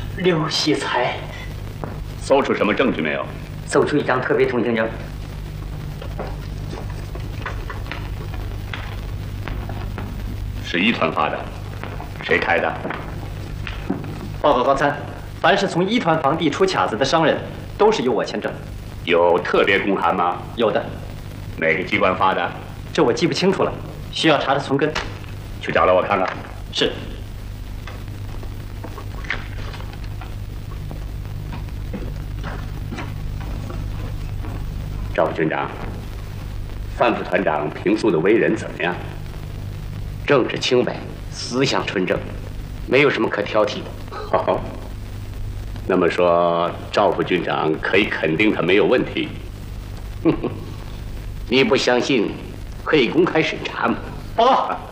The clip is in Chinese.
刘喜才， 搜出什么证据没有？ 搜出一张特别通行证。 是一团发的，谁开的？ 报告高参，凡是从一团房地出卡子的商人，都是由我签证。 有特别公函吗？ 有的。 哪个机关发的？ 这我记不清楚了，需要查的从根。 去找来我看看。 是。 赵副军长，范副团长平素的为人怎么样？ 政治清白，思想纯正，没有什么可挑剔的。 好，那么说赵副军长可以肯定他没有问题。 你不相信，可以公开审查吗？ 报告。